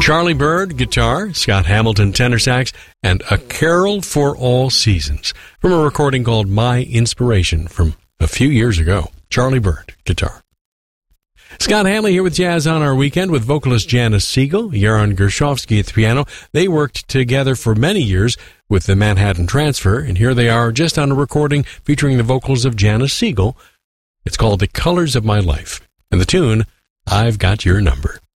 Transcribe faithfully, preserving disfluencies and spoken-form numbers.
Charlie Byrd, guitar, Scott Hamilton, tenor sax, and A Carol for All Seasons from a recording called My Inspiration from a few years ago. Charlie Byrd, guitar. Scott Hamley here with Jazz on Our Weekend with vocalist Janice Siegel, Yaron Gershovsky at the piano. They worked together for many years with the Manhattan Transfer, and here they are just on a recording featuring the vocals of Janice Siegel. It's called The Colors of My Life, and the tune, I've Got Your Number.